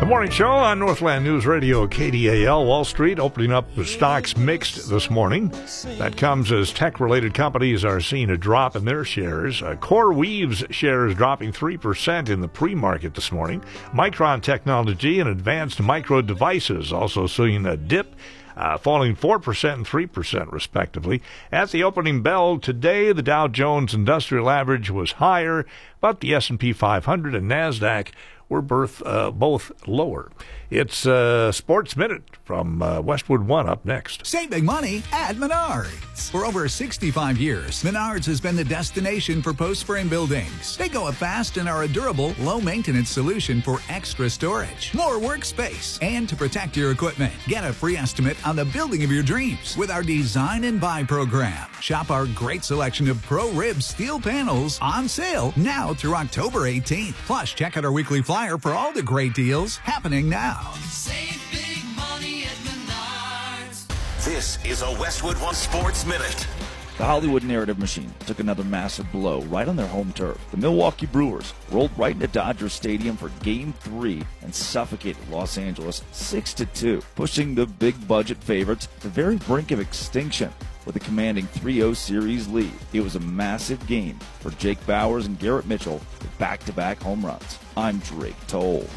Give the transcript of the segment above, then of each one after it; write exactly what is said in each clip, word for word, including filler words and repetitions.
The morning show on Northland News Radio, K D A L. Wall Street opening up with stocks mixed this morning. That comes as tech-related companies are seeing a drop in their shares. Uh, CoreWeave's shares dropping three percent in the pre-market this morning. Micron Technology and Advanced Micro Devices also seeing a dip, Uh, falling four percent and three percent respectively. At the opening bell today, the Dow Jones Industrial Average was higher, but the S and P five hundred and NASDAQ were both, uh, both lower. It's uh, Sports Minute from uh, Westwood One up next. Save big money at Menards. For over sixty-five years, Menards has been the destination for post-frame buildings. They go up fast and are a durable, low-maintenance solution for extra storage, more workspace, and to protect your equipment. Get a free estimate on the building of your dreams with our Design and Buy program. Shop our great selection of Pro-Rib steel panels on sale now through October eighteenth. Plus, check out our weekly flyer for all the great deals happening now. Save big money at Menards. This is a Westwood One Sports Minute. The Hollywood narrative machine took another massive blow right on their home turf. The Milwaukee Brewers rolled right into Dodger Stadium for Game three and suffocated Los Angeles six to two, pushing the big-budget favorites to the very brink of extinction with a commanding three oh series lead. It was a massive game for Jake Bauers and Garrett Mitchell with back-to-back home runs. I'm Drake Toll.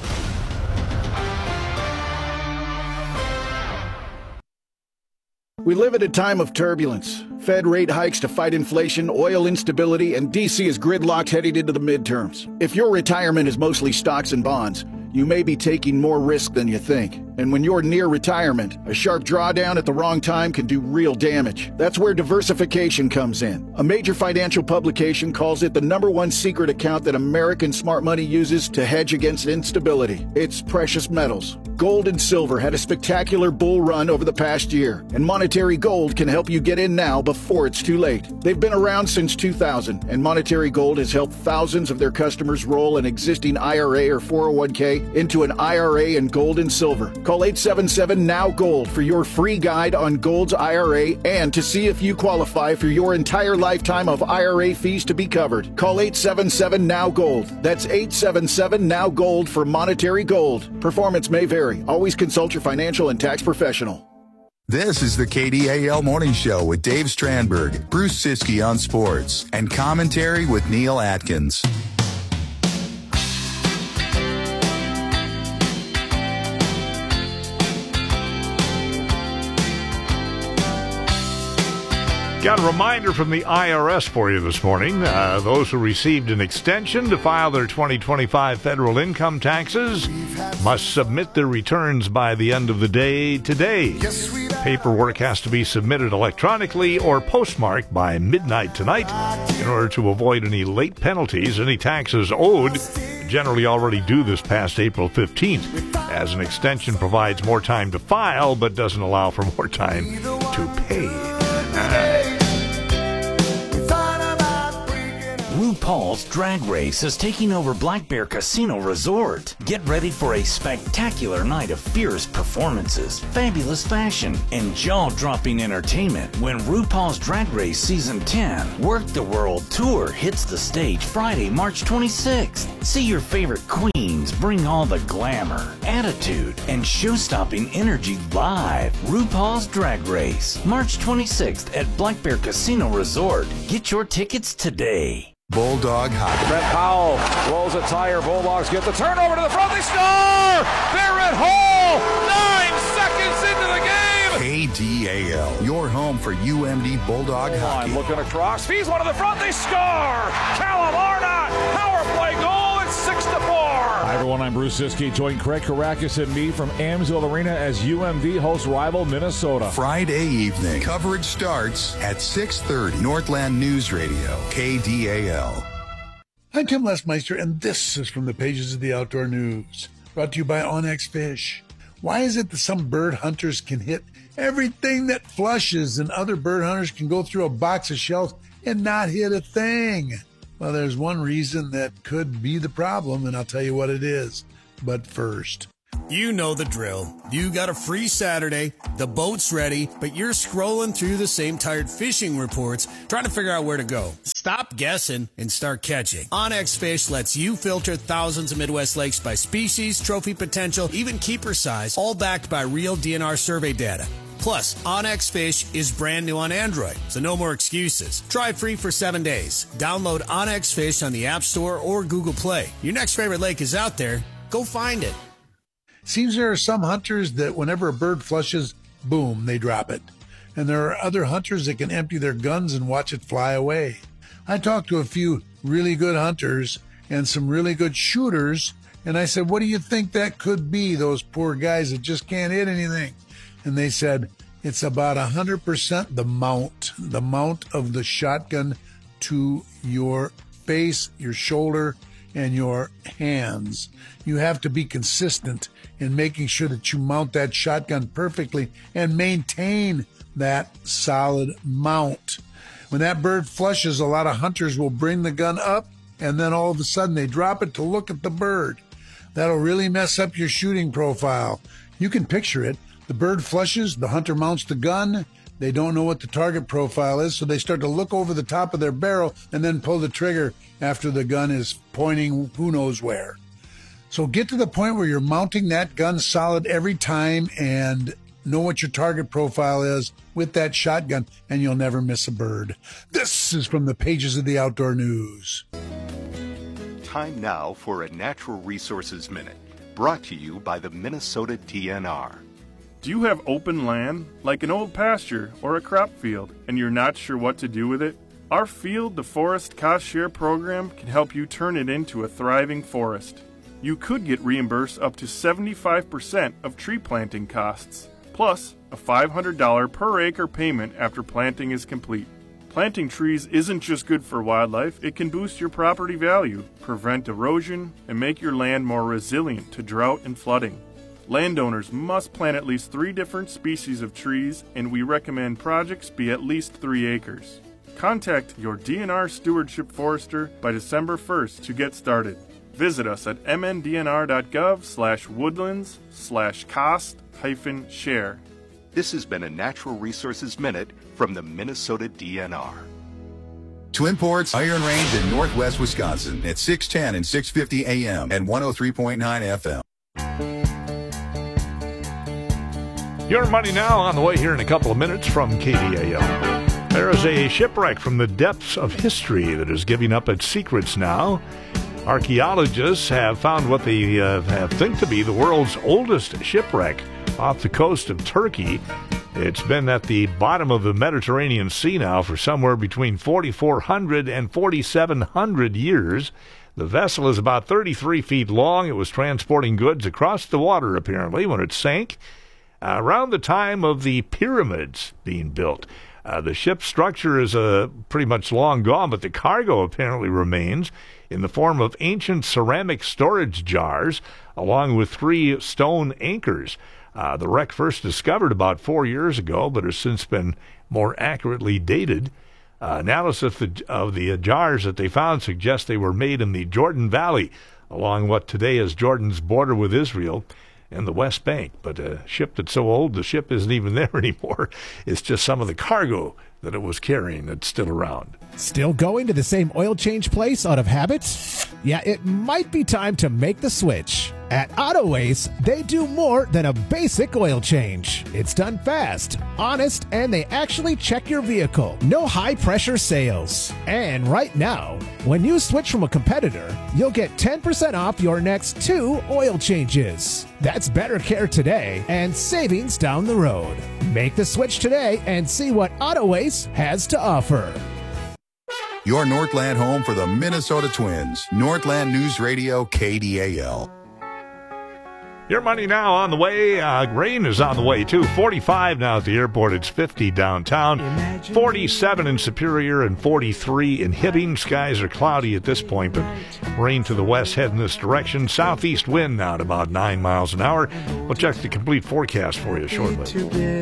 We live at a time of turbulence. Fed rate hikes to fight inflation, oil instability, and D C is gridlocked heading into the midterms. If your retirement is mostly stocks and bonds, you may be taking more risk than you think. And when you're near retirement, a sharp drawdown at the wrong time can do real damage. That's where diversification comes in. A major financial publication calls it the number one secret account that American smart money uses to hedge against instability. It's precious metals. Gold and silver had a spectacular bull run over the past year, and Monetary Gold can help you get in now before it's too late. They've been around since two thousand, and Monetary Gold has helped thousands of their customers roll an existing I R A or four oh one k into an I R A in gold and silver. Call eight seven seven N O W Gold for your free guide on Gold's I R A and to see if you qualify for your entire lifetime of I R A fees to be covered. Call eight seven seven N O W Gold. That's eight seven seven N O W Gold for Monetary Gold. Performance may vary. Always consult your financial and tax professional. This is the K D A L Morning Show with Dave Strandberg, Bruce Siskey on sports, and commentary with Neil Atkins. Got a reminder from the I R S for you this morning. Uh, those who received an extension to file their twenty twenty-five federal income taxes must submit their returns by the end of the day today. Paperwork has to be submitted electronically or postmarked by midnight tonight in order to avoid any late penalties. Any taxes owed generally already due this past April fifteenth, as an extension provides more time to file but doesn't allow for more time to pay. Uh, RuPaul's Drag Race is taking over Black Bear Casino Resort. Get ready for a spectacular night of fierce performances, fabulous fashion, and jaw-dropping entertainment when RuPaul's Drag Race Season ten Work the World Tour hits the stage Friday, March twenty-sixth. See your favorite queens bring all the glamour, attitude, and show-stopping energy live. RuPaul's Drag Race, March twenty-sixth at Black Bear Casino Resort. Get your tickets today. Bulldog Hockey. Brett Powell rolls a tire. Bulldogs get the turnover to the front. They score! Barrett Hall! Nine seconds into the game! K D A L, your home for U M D Bulldog Hockey. Looking across. Fees one to the front. They score! Callum Arnott! Power play goal. It's six to four. Hi, everyone. I'm Bruce Siskey. Join Craig Karakis and me from Amsoil Arena as U M D hosts rival Minnesota. Friday evening. Coverage starts at six thirty. Northland News Radio, K D A L. I'm Tim Lesmeister, and this is from the pages of the Outdoor News, brought to you by Onyx Fish. Why is it that some bird hunters can hit everything that flushes and other bird hunters can go through a box of shells and not hit a thing? Well, there's one reason that could be the problem, and I'll tell you what it is. But first, You know the drill. You got a free Saturday, the boat's ready, but you're scrolling through the same tired fishing reports trying to figure out where to go. Stop guessing and start catching. OnX Fish lets you filter thousands of Midwest lakes by species, trophy potential, even keeper size, all backed by real D N R survey data. Plus, OnX Fish is brand new on Android, so no more excuses. Try it free for seven days. Download OnX Fish on the App Store or Google Play. Your next favorite lake is out there. Go find it. Seems there are some hunters that whenever a bird flushes, boom, they drop it. And there are other hunters that can empty their guns and watch it fly away. I talked to a few really good hunters and some really good shooters, and I said, what do you think that could be, those poor guys that just can't hit anything? And they said, it's about one hundred percent the mount, the mount of the shotgun to your face, your shoulder, and your hands. You have to be consistent in making sure that you mount that shotgun perfectly and maintain that solid mount. When that bird flushes, a lot of hunters will bring the gun up and then all of a sudden they drop it to look at the bird. That'll really mess up your shooting profile. You can picture it. The bird flushes, the hunter mounts the gun. They don't know what the target profile is, so they start to look over the top of their barrel and then pull the trigger after the gun is pointing who knows where. So get to the point where you're mounting that gun solid every time and know what your target profile is with that shotgun, and you'll never miss a bird. This is from the pages of the Outdoor News. Time now for a Natural Resources Minute, brought to you by the Minnesota D N R. Do you have open land, like an old pasture or a crop field, and you're not sure what to do with it? Our Field to Forest Cost Share program can help you turn it into a thriving forest. You could get reimbursed up to seventy-five percent of tree planting costs, plus a five hundred dollars per acre payment after planting is complete. Planting trees isn't just good for wildlife, it can boost your property value, prevent erosion, and make your land more resilient to drought and flooding. Landowners must plant at least three different species of trees, and we recommend projects be at least three acres. Contact your D N R Stewardship Forester by December first to get started. Visit us at mndnr.gov slash woodlands slash cost hyphen share. This has been a Natural Resources Minute from the Minnesota D N R. Twin Ports Iron Range in Northwest Wisconsin at six ten and six fifty A M and one oh three point nine F M. Your Money Now on the way here in a couple of minutes from K D A L. There is a shipwreck from the depths of history that is giving up its secrets now. Archaeologists have found what they uh, have think to be the world's oldest shipwreck off the coast of Turkey. It's been at the bottom of the Mediterranean Sea now for somewhere between forty-four hundred and forty-seven hundred years. The vessel is about thirty-three feet long. It was transporting goods across the water, apparently, when it sank uh, around the time of the pyramids being built. Uh, the ship's structure is uh, pretty much long gone, but the cargo apparently remains in the form of ancient ceramic storage jars, along with three stone anchors. Uh, the wreck first discovered about four years ago, but has since been more accurately dated. Uh, analysis of the, of the uh, jars that they found suggests they were made in the Jordan Valley, along what today is Jordan's border with Israel and the West Bank. But a ship that's so old, the ship isn't even there anymore. It's just some of the cargo that it was carrying that's still around. Still going to the same oil change place out of habit? Yeah, it might be time to make the switch. At AutoAce, they do more than a basic oil change. It's done fast, honest, and they actually check your vehicle. No high-pressure sales. And right now, when you switch from a competitor, you'll get ten percent off your next two oil changes. That's better care today and savings down the road. Make the switch today and see what AutoAce has to offer. Your Northland home for the Minnesota Twins. Northland News Radio, K D A L. Your Money Now on the way. Uh, rain is on the way, too. forty-five now at the airport. It's fifty downtown. forty-seven in Superior and forty-three in Hibbing. Skies are cloudy at this point, but rain to the west heading this direction. Southeast wind now at about nine miles an hour. We'll check the complete forecast for you shortly.